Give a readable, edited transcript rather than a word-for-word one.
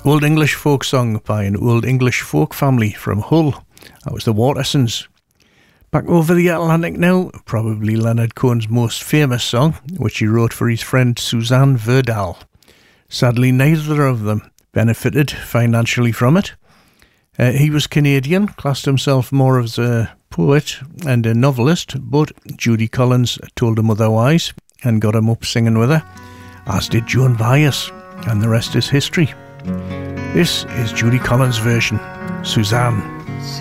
Old English folk song by an Old English folk family from Hull. That was the Watersons. Back over the Atlantic now, probably Leonard Cohen's most famous song, which he wrote for his friend Suzanne Verdal. Sadly, neither of them benefited financially from it. He was Canadian, classed himself more as a poet and a novelist, but Judy Collins told him otherwise and got him up singing with her, as did Joan Baez, and the rest is history. This is Judy Collins' version, Suzanne.